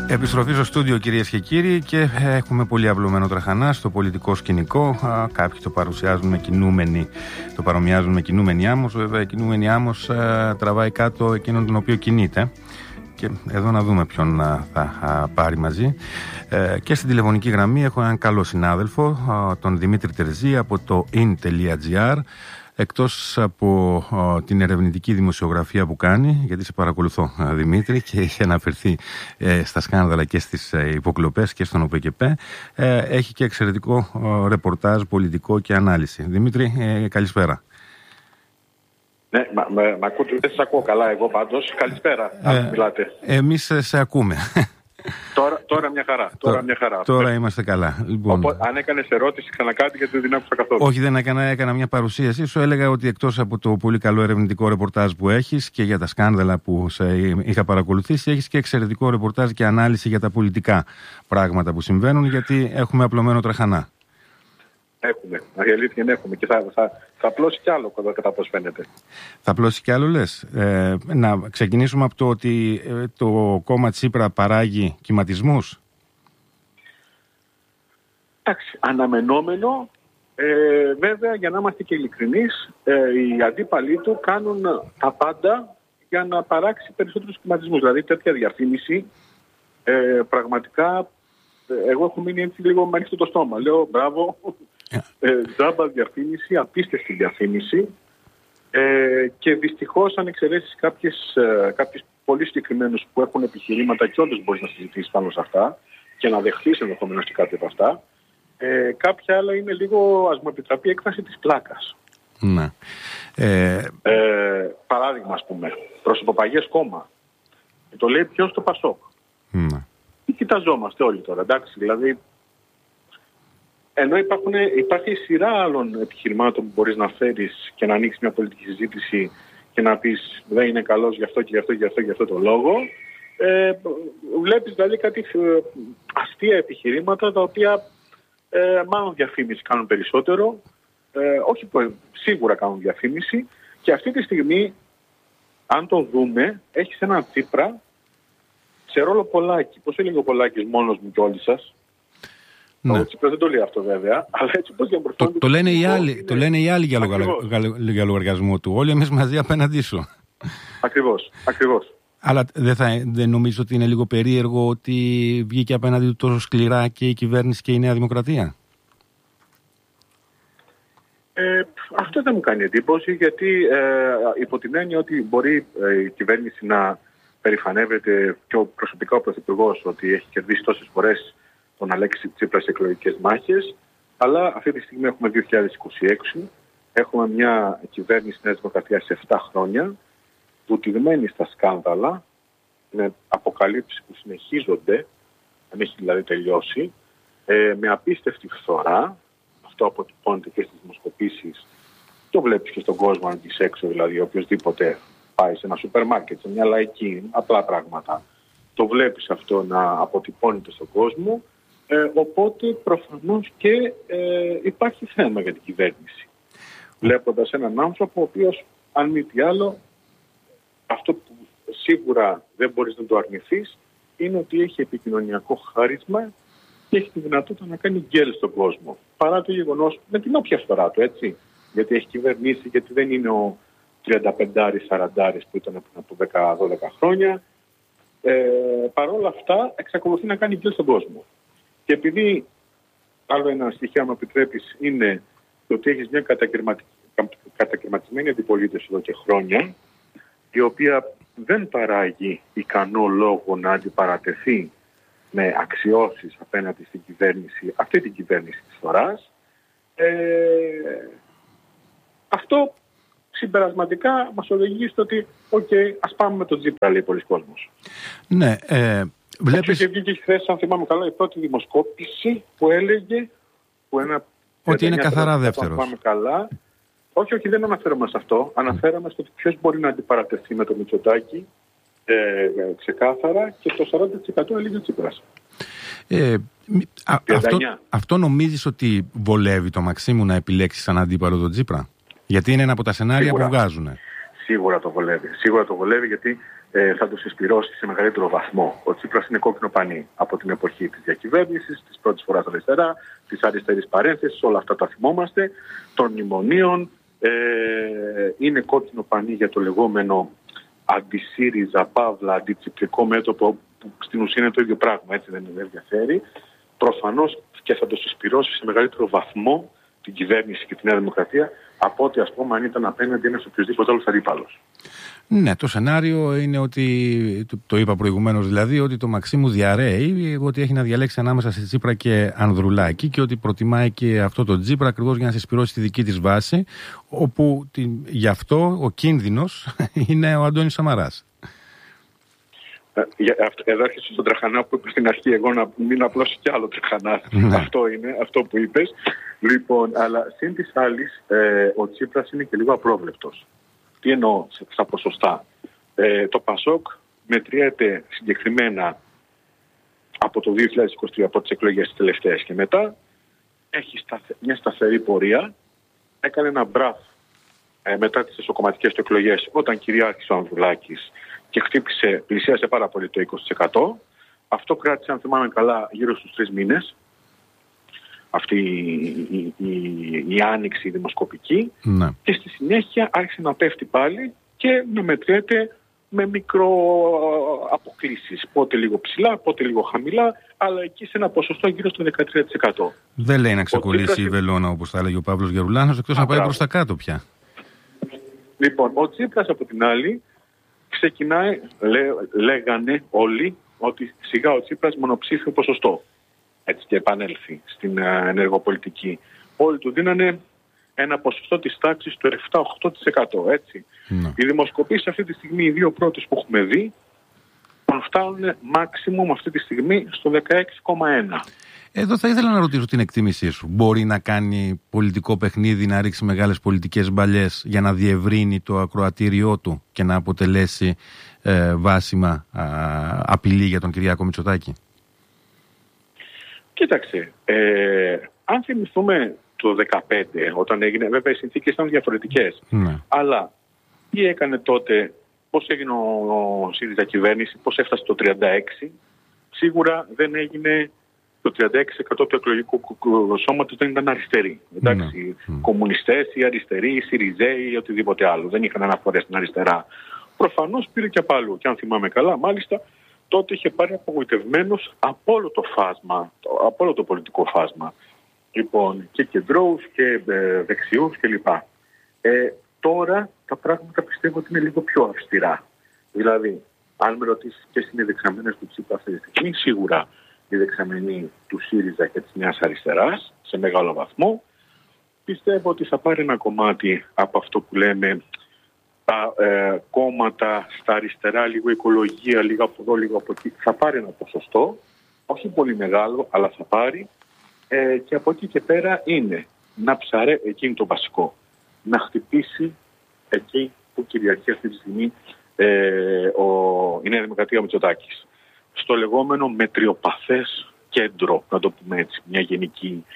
Επιστροφή στο στούντιο, κυρίες και κύριοι, και έχουμε πολύ αυλωμένο τραχανά στο πολιτικό σκηνικό. Κάποιοι το παρουσιάζουν με κινούμενη, το παρομοιάζουν με κινούμενη άμμος. Βέβαια, η κινούμενη άμμος τραβάει κάτω εκείνον τον οποίο κινείται. Και εδώ να δούμε ποιον θα πάρει μαζί. Και στην τηλεφωνική γραμμή έχω έναν καλό συνάδελφο, τον Δημήτρη Τερζή από το in.gr. Εκτός από την ερευνητική δημοσιογραφία που κάνει, γιατί σε παρακολουθώ, Δημήτρη, και έχει αναφερθεί στα σκάνδαλα και στις υποκλοπές και στον ΟΠΕΚΕΠΕ, έχει και εξαιρετικό ρεπορτάζ πολιτικό και ανάλυση. Δημήτρη, καλησπέρα. Ναι, μα ακούτε, δεν σας ακούω καλά εγώ πάντως. Καλησπέρα, αν μιλάτε. Εμείς σε ακούμε. Τώρα μια χαρά. Τώρα είμαστε καλά. Λοιπόν, αν έκανες ερώτηση ξανακάτι, γιατί δεν άκουσα καθόλου. Όχι, δεν έκανα μια παρουσίαση. Σου έλεγα ότι εκτός από το πολύ καλό ερευνητικό ρεπορτάζ που έχεις και για τα σκάνδαλα που είχα παρακολουθήσει, έχεις και εξαιρετικό ρεπορτάζ και ανάλυση για τα πολιτικά πράγματα που συμβαίνουν, γιατί έχουμε απλωμένο τραχανά. Έχουμε. Η αλήθεια είναι έχουμε. Και θα απλώσει κι άλλο κατά πώς φαίνεται. Θα απλώσει κι άλλο, λες. Να ξεκινήσουμε από το ότι το κόμμα Τσίπρα παράγει κυματισμούς. Εντάξει, αναμενόμενο. Βέβαια, για να είμαστε και ειλικρινείς, οι αντίπαλοι του κάνουν τα πάντα για να παράξει περισσότερους κυματισμούς. Δηλαδή, τέτοια διαφήμιση, πραγματικά, εγώ έχω μείνει έτσι λίγο με ανοιχτό το στόμα. Λέω, μπράβο. Τζάμπα διαφήμιση, απίστευτη διαφήμιση, και δυστυχώς, αν εξαιρέσεις κάποιους πολύ συγκεκριμένους που έχουν επιχειρήματα, και όντως μπορείς να συζητήσεις πάνω σε αυτά και να δεχθείς ενδεχομένως και κάτι από αυτά, κάποια άλλα είναι λίγο, ας μου επιτραπεί, έκφραση της πλάκας. Ναι. Παράδειγμα, ας πούμε, προσωποπαγές κόμμα. Το λέει ποιος? Το Πασόκ. Ναι. Τι κοιταζόμαστε όλοι τώρα, εντάξει, δηλαδή. Ενώ υπάρχει σειρά άλλων επιχειρημάτων που μπορείς να φέρεις και να ανοίξεις μια πολιτική συζήτηση και να πεις δεν είναι καλός γι' αυτό και γι' αυτό το λόγο. Βλέπεις δηλαδή κάτι αστεία επιχειρήματα τα οποία μάλλον διαφήμιση κάνουν περισσότερο. Όχι, σίγουρα κάνουν διαφήμιση. Και αυτή τη στιγμή, αν το δούμε, έχεις έναν Τσίπρα σε ρόλο Πολάκη. Πώς έλεγε ο Πολάκης μόνος μου και όλοι σας? Ναι. Ο Τσίπρας δεν το λέει αυτό βέβαια, αλλά έτσι πώς διαμορφώνεται. Το λένε οι άλλοι για λογαριασμό του. Όλοι εμείς μαζί απέναντί σου. Ακριβώς. Αλλά δεν νομίζω ότι είναι λίγο περίεργο ότι βγήκε απέναντι του τόσο σκληρά και η κυβέρνηση και η Νέα Δημοκρατία? Αυτό δεν μου κάνει εντύπωση, γιατί υπό την έννοια ότι μπορεί η κυβέρνηση να περηφανεύεται, και προσωπικά ο Πρωθυπουργός, ότι έχει κερδίσει τόσες φορές τον Αλέξη Τσίπρα σε εκλογικές μάχες, αλλά αυτή τη στιγμή έχουμε 2026, έχουμε μια κυβέρνηση Νέας Δημοκρατίας σε 7 χρόνια, βουτυγμένη στα σκάνδαλα, με αποκαλύψεις που συνεχίζονται, δεν έχει δηλαδή τελειώσει, με απίστευτη φθορά. Αυτό αποτυπώνεται και στις δημοσκοπήσεις, το βλέπεις και στον κόσμο αν βγεις έξω, δηλαδή οποιοσδήποτε πάει σε ένα σούπερ μάρκετ, σε μια λαϊκή, απλά πράγματα, το βλέπεις αυτό να αποτυπώνεται στον κόσμο. Οπότε προφανώς και υπάρχει θέμα για την κυβέρνηση. Βλέποντας έναν άνθρωπο ο οποίος, αν μη τι άλλο, αυτό που σίγουρα δεν μπορείς να το αρνηθείς είναι ότι έχει επικοινωνιακό χάρισμα και έχει τη δυνατότητα να κάνει γκέλ στον κόσμο. Παρά το γεγονός, με την όποια φορά του, έτσι, γιατί έχει κυβερνήσει, γιατί δεν είναι ο 35-40 που ήταν πριν από 10-12 χρόνια. Παρ' όλα αυτά εξακολουθεί να κάνει γκέλ στον κόσμο. Και επειδή άλλο ένα στοιχείο, αν μου επιτρέπεις, είναι το ότι έχεις μια κατακαιρματισμένη αντιπολίτευση εδώ και χρόνια, η οποία δεν παράγει ικανό λόγο να αντιπαρατεθεί με αξιώσεις απέναντι στην κυβέρνηση, αυτή την κυβέρνηση της φοράς, αυτό συμπερασματικά μας οδηγεί στο ότι ας πάμε με τον Τσίπρα, λέει πολλοί κόσμος. Ναι, βλέπεις. Και βγήκε χθες, αν θυμάμαι καλά, η πρώτη δημοσκόπηση που έλεγε ότι είναι καθαρά δεύτερος. Πάμε καλά. Όχι, δεν αναφέρομαι σε αυτό. Αναφέρομαι στο ότι ποιος μπορεί να αντιπαρατεθεί με το Μητσοτάκη, ξεκάθαρα, και το 40% έλεγε ο Τσίπρας. Αυτό νομίζεις ότι βολεύει το Μαξίμου να επιλέξει σαν αντίπαλο τον Τσίπρα? Γιατί είναι ένα από τα σενάρια που βγάζουν. Σίγουρα το βολεύει. Γιατί θα το συσπυρώσει σε μεγαλύτερο βαθμό. Ο Τσίπρας είναι κόκκινο πανί από την εποχή της διακυβέρνησης, της πρώτης φοράς αριστερά, της αριστερής παρένθεσης, όλα αυτά τα θυμόμαστε, των μνημονίων. Είναι κόκκινο πανί για το λεγόμενο αντι-ΣΥΡΙΖΑ, παύλα, αντιτσιπρικό μέτωπο, που στην ουσία είναι το ίδιο πράγμα, έτσι δεν ενδιαφέρει. Προφανώς και θα το συσπυρώσει σε μεγαλύτερο βαθμό την κυβέρνηση και τη Νέα Δημοκρατία από ότι, ας πούμε, αν ήταν απέναντι ένας οποιοδήποτε άλλος αντίπαλος. Ναι, το σενάριο είναι ότι, το είπα προηγουμένως δηλαδή, ότι το Μαξίμου διαρρέει, ότι έχει να διαλέξει ανάμεσα σε Τσίπρα και Ανδρουλάκη και ότι προτιμάει και αυτό το Τσίπρα ακριβώς για να συσπυρώσει τη δική της βάση, όπου γι' αυτό ο κίνδυνος είναι ο Αντώνης Σαμαράς. Εδώ έρχεσαι στον τραχανά που είπα στην αρχή, εγώ να μην απλώσει κι άλλο τραχανά. Ναι. Αυτό είναι, αυτό που είπες. Λοιπόν, αλλά σύν της άλλης, ο Τσίπρας είναι και λίγο απρόβλεπτος. Τι εννοώ στα ποσοστά. Το ΠΑΣΟΚ μετριέται συγκεκριμένα από το 2023, από τις εκλογές τις τελευταίες και μετά. Έχει μια σταθερή πορεία. Έκανε ένα μπραφ μετά τις εσωκομματικές του εκλογές, όταν κυριάρχησε ο Ανδρουλάκης και πλησίασε πάρα πολύ το 20%. Αυτό κράτησε, αν θυμάμαι καλά, γύρω στους 3 μήνες. Αυτή η άνοιξη δημοσκοπική. Ναι. Και στη συνέχεια άρχισε να πέφτει πάλι και να μετριέται με μικροαποκλήσεις. Πότε λίγο ψηλά, πότε λίγο χαμηλά, αλλά εκεί σε ένα ποσοστό γύρω στο 13%. Δεν λέει να ξεκολλήσει η βελόνα, όπως θα έλεγε ο Παύλος Γερουλάνος, εκτός να πάει προς τα κάτω πια. Λοιπόν, ο Τσίπρας από την άλλη ξεκινάει, λέγανε όλοι, ότι σιγά ο Τσίπρας μονοψήφιο ποσοστό. Έτσι και επανέλθει στην ενεργοπολιτική. Όλοι του δίνανε ένα ποσοστό της τάξης του 7-8%. Έτσι. Ναι. Οι δημοσκοπήσεις αυτή τη στιγμή, οι δύο πρώτες που έχουμε δει, φτάνουν maximum αυτή τη στιγμή στο 16,1%. Εδώ θα ήθελα να ρωτήσω την εκτίμησή σου. Μπορεί να κάνει πολιτικό παιχνίδι, να ρίξει μεγάλες πολιτικές μπαλιές για να διευρύνει το ακροατήριό του και να αποτελέσει βάσιμα απειλή για τον Κυριάκο Μητσοτάκη? Κοίταξε, αν θυμηθούμε το 2015, όταν έγινε, βέβαια οι συνθήκες ήταν διαφορετικές. Ναι. Αλλά τι έκανε τότε, πώς έγινε ο ΣΥΡΙΖΑ κυβέρνηση, πώς έφτασε το 36%, σίγουρα δεν έγινε. Το 36% του εκλογικού σώματος δεν ήταν αριστεροί. Εντάξει, κομμουνιστές ή αριστεροί ή ΣΥΡΙΖΑΙ ή οτιδήποτε άλλο. Δεν είχαν αναφορές στην αριστερά. Προφανώς πήρε και από αλλού. Και αν θυμάμαι καλά, μάλιστα, τότε είχε πάρει απογοητευμένος από όλο το φάσμα, από όλο το πολιτικό φάσμα. Λοιπόν, και κεντρώους και δεξιούς κλπ. Τώρα τα πράγματα πιστεύω ότι είναι λίγο πιο αυστηρά. Δηλαδή, αν με ρωτήσεις ποιες είναι οι δεξαμενές του Τσίπρα αυτή τη στιγμή, σίγουρα οι δεξαμενοί του ΣΥΡΙΖΑ και της Νέας Αριστεράς σε μεγάλο βαθμό. Πιστεύω ότι θα πάρει ένα κομμάτι από αυτό που λέμε τα κόμματα στα αριστερά, λίγο οικολογία, λίγο από εδώ, λίγο από εκεί. Θα πάρει ένα ποσοστό, όχι πολύ μεγάλο, αλλά θα πάρει. Και από εκεί και πέρα είναι να εκεί είναι το βασικό, να χτυπήσει εκεί που κυριαρχεί αυτή τη στιγμή η Νέα Δημοκρατία Μητσοτάκης. Στο λεγόμενο μετριοπαθές κέντρο, να το πούμε έτσι, μια γενική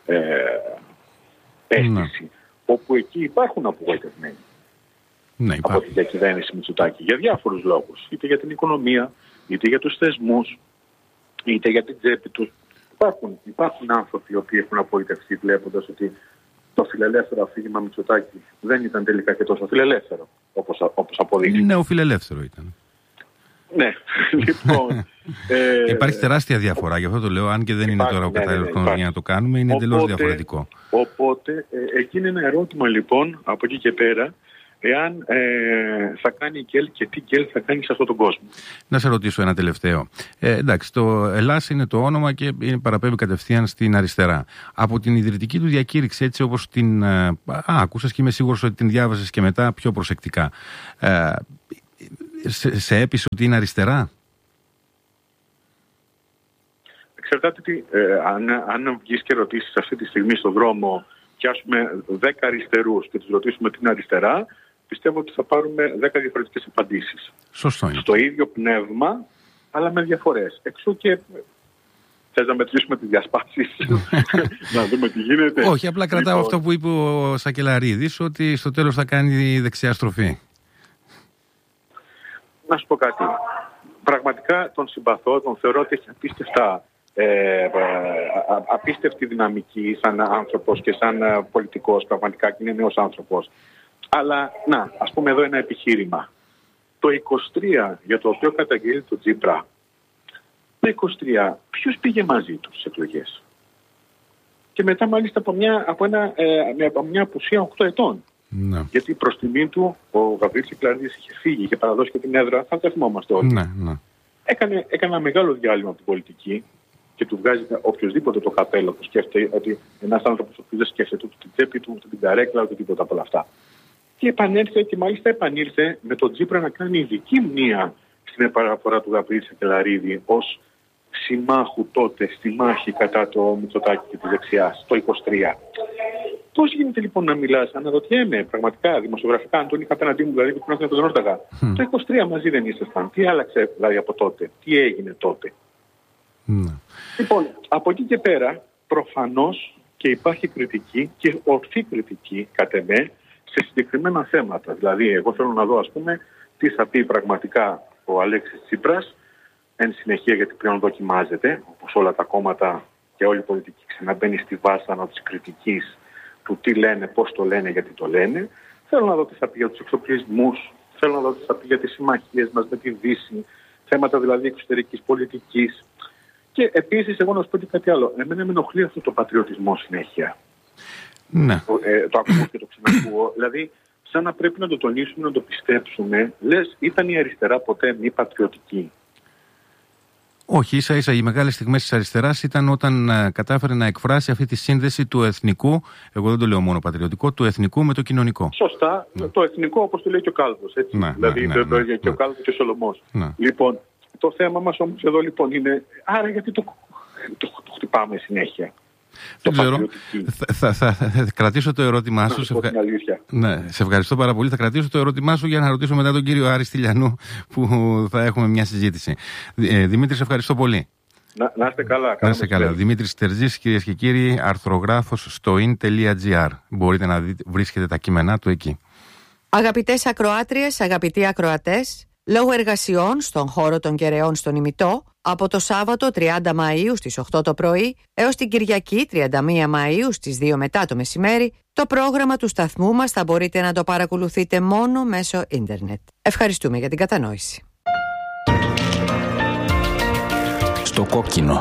αίσθηση, όπου εκεί υπάρχουν απογοητευμένοι από τη διακυβέρνηση Μητσοτάκη για διάφορους λόγους, είτε για την οικονομία, είτε για τους θεσμούς, είτε για την τσέπη τους. Υπάρχουν άνθρωποι οι οποίοι έχουν απογοητευτεί βλέποντας ότι το φιλελεύθερο αφήγημα Μητσοτάκη δεν ήταν τελικά και τόσο φιλελεύθερο, όπως αποδείχθηκε. Νεοφιλελεύθερο ήταν. Ναι, λοιπόν. Υπάρχει τεράστια διαφορά, γι' αυτό το λέω. Αν και δεν είναι τώρα ο κατάλληλος χρόνος για να το κάνουμε, είναι εντελώς διαφορετικό. Οπότε, εκεί είναι ένα ερώτημα λοιπόν από εκεί και πέρα, εάν θα κάνει γκέλ και τι γκέλ θα κάνει σε αυτόν τον κόσμο. Να σε ρωτήσω ένα τελευταίο. Εντάξει, το Ελλάς είναι το όνομα και παραπέμπει κατευθείαν στην αριστερά. Από την ιδρυτική του διακήρυξη, έτσι όπως την άκουσες και είμαι σίγουρος ότι την διάβασες και μετά πιο προσεκτικά, σε έπεισε ότι είναι αριστερά? Εξαρτάται τι, αν βγεις και ρωτήσεις αυτή τη στιγμή στον δρόμο, πιάσουμε 10 αριστερούς και τους ρωτήσουμε τι είναι αριστερά, πιστεύω ότι θα πάρουμε 10 διαφορετικές απαντήσεις. Σωστό είναι. Στο ίδιο πνεύμα, αλλά με διαφορές. Εξού και θες να μετρήσουμε τις διασπάσεις, να δούμε τι γίνεται. Όχι, απλά κρατάω αυτό που είπε ο Σακελαρίδης, ότι στο τέλος θα κάνει δεξιά στροφή. να σου πω κάτι. Πραγματικά τον συμπαθώ, τον θεωρώ ότι έχει απίστευτη δυναμική σαν άνθρωπος και σαν πολιτικός, πραγματικά, και είναι νέος άνθρωπος. Αλλά, ας πούμε εδώ ένα επιχείρημα. Το 23 για το οποίο καταγγείλει το Τσίπρα, το 23 ποιος πήγε μαζί του στις εκλογές? Και μετά μάλιστα από μια απουσία 8 ετών. Ναι. Γιατί προς τιμή του ο Γαβρίλης Κυκλαρίδης είχε φύγει, είχε παραδώσει και την έδρα, θα τα θυμόμαστε όλοι. Ναι. Έκανε ένα μεγάλο διάλειμμα από την πολιτική και του βγάζει οποιοδήποτε το καπέλο που σκέφτεται ότι ένας άνθρωπος που δεν σκέφτεται ούτε την τσέπη του, ούτε την καρέκλα, ούτε τίποτα από όλα αυτά. Και επανήλθε με τον Τσίπρα να κάνει ειδική μνήα στην επαναφορά του Γαβρίλη Κυκλαρίδη ως συμμάχου τότε στη μάχη κατά το Μητσοτάκη και της δεξιάς, το 23. Πώς γίνεται λοιπόν να μιλάς? Αναρωτιέμαι πραγματικά, δημοσιογραφικά, αν τον είχα απέναντί μου, δηλαδή που τον ρώταγα. Το 23 μαζί δεν ήσασταν? Τι άλλαξε δηλαδή από τότε? Τι έγινε τότε? Λοιπόν, από εκεί και πέρα, προφανώς και υπάρχει κριτική και ορθή κριτική, κατ' εμέ, σε συγκεκριμένα θέματα. Δηλαδή, εγώ θέλω να δω, ας πούμε, τι θα πει πραγματικά ο Αλέξης Τσίπρας, εν συνεχεία, γιατί πλέον δοκιμάζεται, όπως όλα τα κόμματα και όλη η πολιτική ξαναμπαίνει στη βάσανα της κριτικής, του τι λένε, πώς το λένε, γιατί το λένε. Θέλω να δω τι θα πει για τους εξοπλισμούς, θέλω να δω τι θα πει για τις συμμαχίες μας με τη Δύση, θέματα δηλαδή εξωτερικής πολιτικής. Και επίσης, εγώ να σου πω και κάτι άλλο. Εμένα με ενοχλεί αυτό το πατριωτισμό συνέχεια. Ναι. Το ακούω και το ξανακούω. Δηλαδή, σαν να πρέπει να το τονίσουμε, να το πιστέψουμε. Λες, ήταν η αριστερά ποτέ μη πατριωτική? Όχι, ίσα-ίσα οι μεγάλες στιγμές της αριστεράς ήταν όταν κατάφερε να εκφράσει αυτή τη σύνδεση του εθνικού, εγώ δεν το λέω μόνο πατριωτικό, του εθνικού με το κοινωνικό. Σωστά, το εθνικό όπως το λέει και ο Κάλβος, έτσι. Δηλαδή και ο Κάλβος και ο Σολωμός. Λοιπόν, το θέμα μας όμως εδώ λοιπόν είναι, άρα γιατί το χτυπάμε συνέχεια? Δεν ξέρω. Θα κρατήσω το ερώτημά σου. Σε ευχαριστώ πάρα πολύ. Θα κρατήσω το ερώτημά σου για να ρωτήσω μετά τον κύριο Άρη Στυλιανού, που θα έχουμε μια συζήτηση. Δημήτρη, σε ευχαριστώ πολύ. Να είστε καλά. Να είστε καλά. Δημήτρης Τερζής, κυρίες και κύριοι, αρθρογράφος στο in.gr. Μπορείτε να βρίσκετε τα κείμενά του εκεί. Αγαπητές ακροάτριες, αγαπητοί ακροατές, λόγω εργασιών στον χώρο των Κεραιών στον Ημιτό, από το Σάββατο 30 Μαΐου στις 8 το πρωί έως την Κυριακή 31 Μαΐου στις 2 μετά το μεσημέρι, το πρόγραμμα του σταθμού μας θα μπορείτε να το παρακολουθείτε μόνο μέσω ίντερνετ. Ευχαριστούμε για την κατανόηση. Στο κόκκινο.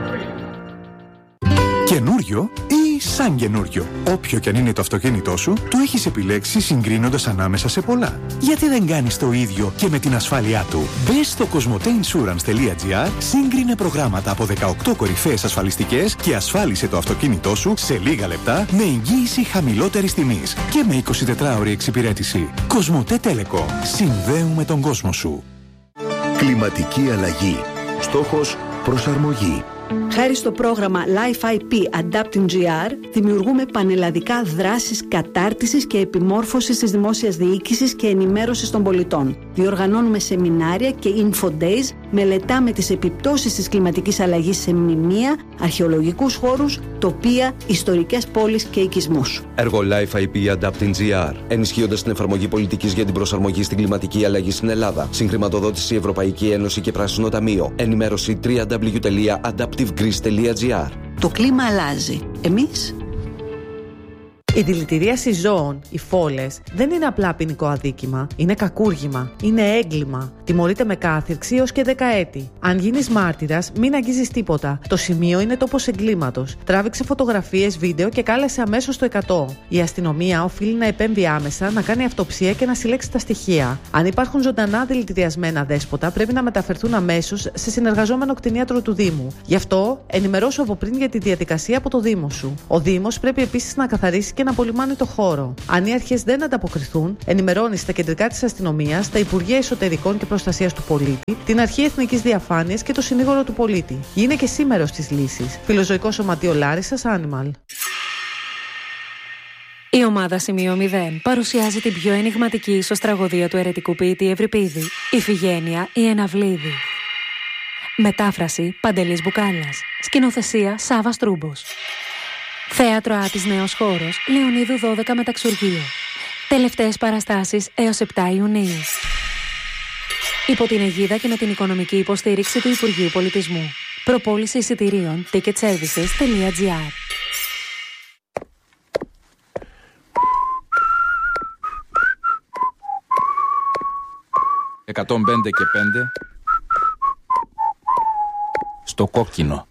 Καινούριο ή σαν καινούριο? Όποιο κι αν είναι το αυτοκίνητό σου, το έχεις επιλέξει συγκρίνοντας ανάμεσα σε πολλά. Γιατί δεν κάνεις το ίδιο και με την ασφάλειά του? Μπες στο cosmoteinsurance.gr, σύγκρινε προγράμματα από 18 κορυφαίες ασφαλιστικές και ασφάλισε το αυτοκίνητό σου σε λίγα λεπτά με εγγύηση χαμηλότερης τιμής και με 24ωρη εξυπηρέτηση. Κοσμοτέ Telecom. Συνδέουμε τον κόσμο σου. Κλιματική αλλαγή. Στόχος προσαρμογή. Χάρη στο πρόγραμμα Life IP Adapting GR, δημιουργούμε πανελλαδικά δράσεις κατάρτισης και επιμόρφωσης της δημόσιας διοίκησης και ενημέρωσης των πολιτών. Διοργανώνουμε σεμινάρια και info days, μελετάμε τις επιπτώσεις της κλιματικής αλλαγής σε μνημεία, αρχαιολογικούς χώρους, τοπία, ιστορικές πόλεις και οικισμούς. Έργο Life IP Adapting GR, ενισχύοντας την εφαρμογή πολιτικής για την προσαρμογή στην κλιματική αλλαγή στην Ελλάδα. Συγχρηματοδότηση Ευρωπαϊκή Ένωση και Πράσινο Ταμείο. Ενημέρωση www.adaptivegreece.gr. Το κλίμα αλλάζει. Εμείς? Η δηλητηρίαση ζώων, οι φόλες, δεν είναι απλά ποινικό αδίκημα. Είναι κακούργημα. Είναι έγκλημα. Τιμωρείται με κάθυρξη έως και 10 έτη. Αν γίνεις μάρτυρας, μην αγγίζεις τίποτα. Το σημείο είναι τόπος εγκλήματος. Τράβηξε φωτογραφίες, βίντεο και κάλεσε αμέσως το 100. Η αστυνομία οφείλει να επέμβει άμεσα, να κάνει αυτοψία και να συλλέξει τα στοιχεία. Αν υπάρχουν ζωντανά δηλητηριασμένα δέσποτα, πρέπει να μεταφερθούν αμέσως σε συνεργαζόμενο κτηνίατρο του Δήμου. Γι' αυτό, ενημερώσου από πριν για τη διαδικασία από το Δήμο σου. Ο Δήμος πρέπει επίσης να καθαρίσει και να απολυμάνει το χώρο. Αν οι αρχές δεν ανταποκριθούν, ενημερώνει στα κεντρικά της αστυνομίας, τα Υπουργεία Εσωτερικών και Προστασίας του Πολίτη, την Αρχή Εθνικής Διαφάνειας και το Συνήγορο του Πολίτη. Γίνε και σήμερος της λύσης. Φιλοζωικό Σωματείο Λάρισσας, Animal. Η ομάδα Σημείο 0 παρουσιάζει την πιο ενιγματική ίσως τραγωδία του αιρετικού ποιητή Ευρυπίδη, Ιφηγένεια η Εναυλίδη. Μετάφραση Παντελής Μπουκάλας. Σκηνοθεσία Σάβας Τρούμπος. Θέατρο Άτης Νέος Χώρος, Λεωνίδου 12 Μεταξουργείο. Τελευταίες παραστάσεις έως 7 Ιουνίου. Υπό την αιγίδα και με την οικονομική υποστήριξη του Υπουργείου Πολιτισμού. Προπόληση εισιτηρίων ticketservices.gr. «105 και 5» στο κόκκινο.